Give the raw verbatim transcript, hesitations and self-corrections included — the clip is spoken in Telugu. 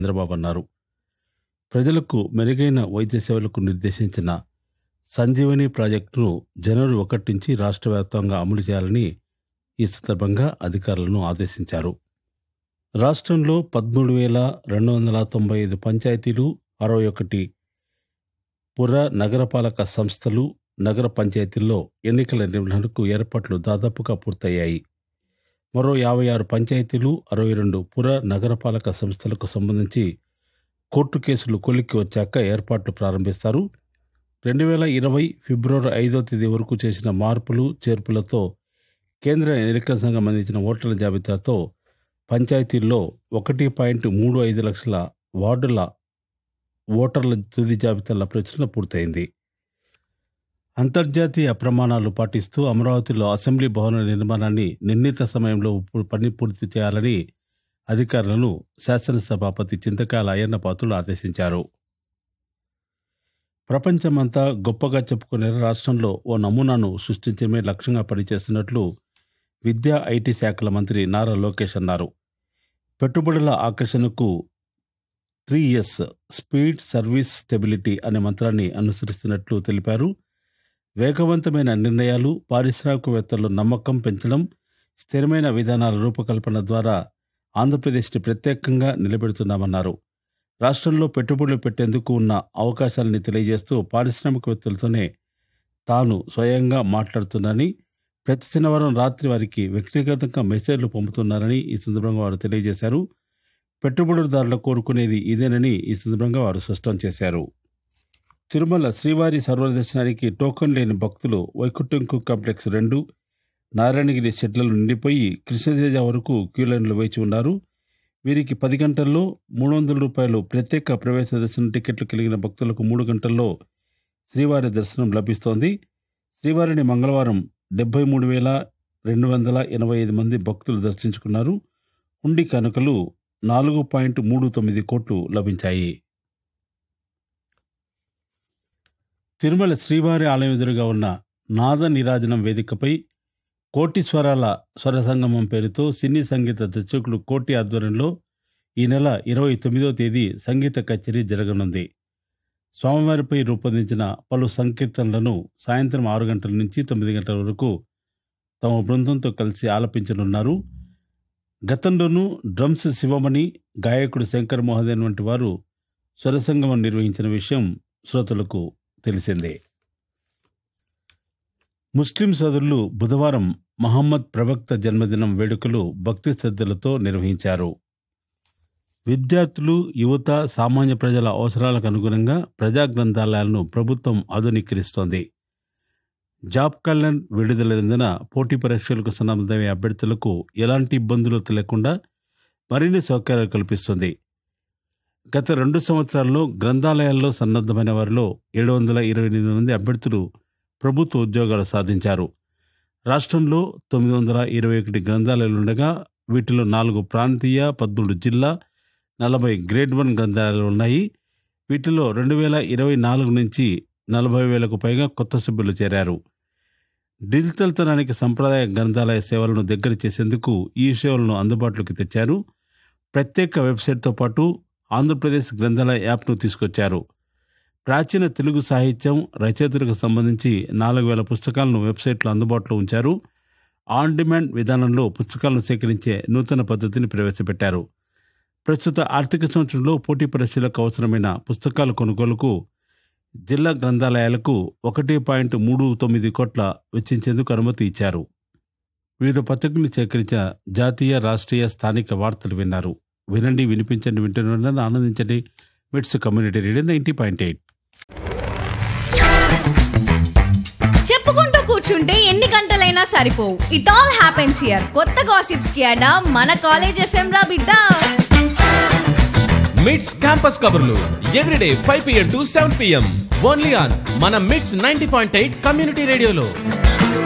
చంద్రబాబు అన్నారు. ప్రజలకు మెరుగైన వైద్య సేవలకు నిర్దేశించిన సంజీవని ప్రాజెక్టును జనవరి ఒకటి నుంచి రాష్ట్ర వ్యాప్తంగా అమలు చేయాలని ఈ సందర్భంగా అధికారులను ఆదేశించారు. రాష్ట్రంలో పదమూడు వేల రెండు వందల తొంభై ఐదు పంచాయతీలు, అరవై ఒకటి పుర నగరపాలక సంస్థలు, నగర పంచాయతీల్లో ఎన్నికల నిర్వహణకు ఏర్పాట్లు దాదాపుగా పూర్తయ్యాయి. మరో యాభై ఆరు పంచాయతీలు, అరవై రెండు పుర నగరపాలక సంస్థలకు సంబంధించి కోర్టు కేసులు కొలిక్కి వచ్చాక ఏర్పాట్లు ప్రారంభిస్తారు. రెండు వేల ఇరవై ఫిబ్రవరి ఐదో తేదీ వరకు చేసిన మార్పులు చేర్పులతో కేంద్ర ఎన్నికల సంఘం అందించిన ఓటర్ల జాబితాతో పంచాయతీల్లో ఒకటి పాయింట్ మూడు ఐదు లక్షల వార్డుల ఓటర్ల తుది జాబితాల ప్రచురణ పూర్తయింది. అంతర్జాతీయ ప్రమాణాలు పాటిస్తూ అమరావతిలో అసెంబ్లీ భవన నిర్మాణాన్ని నిర్ణీత సమయంలో పని పూర్తి చేయాలని అధికారులను శాసనసభాపతి చింతకాయల అయ్యన్న పాత్రుడు ఆదేశించారు. ప్రపంచమంతా గొప్పగా చెప్పుకునే రాష్ట్రంలో ఓ నమూనాను సృష్టించడమే లక్ష్యంగా పనిచేస్తున్నట్లు విద్యా ఐటీ శాఖల మంత్రి నారా లోకేష్ అన్నారు. పెట్టుబడుల ఆకర్షణకు three yes speed, service, stability అనే మంత్రాన్ని అనుసరిస్తున్నట్లు తెలిపారు. వేగవంతమైన నిర్ణయాలు, పారిశ్రామికవేత్తల్లో నమ్మకం పెంచడం, స్థిరమైన విధానాల రూపకల్పన ద్వారా ఆంధ్రప్రదేశ్ని ప్రత్యేకంగా నిలబెడుతున్నామన్నారు. రాష్ట్రంలో పెట్టుబడులు పెట్టేందుకు ఉన్న అవకాశాలని తెలియజేస్తూ పారిశ్రామికవేత్తలతోనే తాను స్వయంగా మాట్లాడుతున్నానని, ప్రతి శనివారం రాత్రి వారికి వ్యక్తిగతంగా మెసేజ్లు పంపుతున్నారని ఈ సందర్భంగా వారు తెలియజేశారు. పెట్టుబడిదారులు కోరుకునేది ఇదేనని ఈ సందర్భంగా వారు స్పష్టం చేశారు. తిరుమల శ్రీవారి సర్వర్ దర్శనానికి టోకన్ లేని భక్తులు వైకుంఠం కాంప్లెక్స్ రెండు, నారాయణగిరి షెడ్లలో నిండిపోయి కృష్ణతేజ వరకు క్యూలైన్లో వేచి ఉన్నారు. వీరికి పది గంటల్లో మూడు వందల రూపాయలు ప్రత్యేక ప్రవేశ దర్శనం టికెట్లు కలిగిన భక్తులకు మూడు గంటల్లో శ్రీవారి దర్శనం లభిస్తోంది. శ్రీవారిని మంగళవారం డెబ్బై మూడు వేల రెండు వందల ఎనభై ఐదు మంది భక్తులు దర్శించుకున్నారు. హుండీ కానుకలు నాలుగు పాయింట్ మూడు తొమ్మిది కోట్లు లభించాయి. తిరుమల శ్రీవారి ఆలయం ఎదురుగా ఉన్న నాద నీరాజనం వేదికపై కోటి స్వరాల స్వర సంగమం పేరుతో సినీ సంగీత దర్శకుడు కోటి ఆధ్వర్యంలో ఈ నెల ఇరవై తొమ్మిదో తేదీ సంగీత కచేరీ జరగనుంది. స్వామివారిపై రూపొందించిన పలు సంకీర్తనలను సాయంత్రం ఆరు గంటల నుంచి తొమ్మిది గంటల వరకు తమ బృందంతో కలిసి ఆలపించనున్నారు. గతంలోనూ డ్రమ్స్ శివమణి, గాయకుడు శంకర్ మోహదన్ వంటి వారు స్వరసంగమం నిర్వహించిన విషయం శ్రోతలకు తెలిసిందే. ముస్లిం సోదరులు బుధవారం మహమ్మద్ ప్రవక్త జన్మదినం వేడుకలు భక్తి శ్రద్ధలతో నిర్వహించారు. విద్యార్థులు, యువత, సామాన్య ప్రజల అవసరాలకు అనుగుణంగా ప్రజా గ్రంథాలయాలను ప్రభుత్వం ఆధునీకరిస్తోంది. జాబ్ క్యాలెండర్ విడుదలైనందున పోటీ పరీక్షలకు సంబంధమయ్యే అభ్యర్థులకు ఎలాంటి ఇబ్బందులు లేకుండా మరిన్ని సౌకర్యాలు కల్పిస్తుంది. గత రెండు సంవత్సరాల్లో గ్రంథాలయాల్లో సన్నద్ధమైన వారిలో ఏడు వందల ఇరవై ఎనిమిది మంది అభ్యర్థులు ప్రభుత్వ ఉద్యోగాలు సాధించారు. రాష్ట్రంలో తొమ్మిది వందల ఇరవై ఒకటి గ్రంథాలయాలుండగా వీటిలో నాలుగు ప్రాంతీయ, పదమూడు జిల్లా, నలభై గ్రేడ్ వన్ గ్రంథాలయాలు ఉన్నాయి. వీటిలో రెండు వేల ఇరవై నాలుగు నుంచి నలభై వేలకు పైగా కొత్త సభ్యులు చేరారు. డిజిటల్ తరానికి సంప్రదాయ గ్రంథాలయ సేవలను దగ్గర చేసేందుకు ఈ సేవలను అందుబాటులోకి తెచ్చారు. ప్రత్యేక వెబ్సైట్తో పాటు ఆంధ్రప్రదేశ్ గ్రంథాలయ యాప్ను తీసుకొచ్చారు. ప్రాచీన తెలుగు సాహిత్యం, రచయితలకు సంబంధించి నాలుగు వేల పుస్తకాలను వెబ్సైట్లో అందుబాటులో ఉంచారు. ఆన్ డిమాండ్ విధానంలో పుస్తకాలను సేకరించే నూతన పద్ధతిని ప్రవేశపెట్టారు. ప్రస్తుత ఆర్థిక సంవత్సరంలో పోటీ పరీక్షలకు అవసరమైన పుస్తకాల కొనుగోలుకు జిల్లా గ్రంథాలయాలకు ఒకటి పాయింట్ మూడు తొమ్మిది కోట్ల వెచ్చించేందుకు అనుమతి ఇచ్చారు. వివిధ పత్రికలను సేకరించిన జాతీయ, రాష్ట్రీయ, స్థానిక వార్తలు విన్నారు. వినండి, వినిపించండి, వింటున్న ఆనందించండి. మిట్స్ community radio ninety point eight. చెప్పుకుంటూ కూర్చుంటే ఎన్ని గంటలైనా సరిపోవు. It all happens here. కొత్త గాసిప్స్ కి అడా మన కాలేజ్ ఎఫ్ఎం రా బిడ్డ. మిట్స్ క్యాంపస్ కబుర్లు everyday five PM to seven PM only on మన మిట్స్ నైంటీ పాయింట్ ఎయిట్ కమ్యూనిటీ రేడియోలో.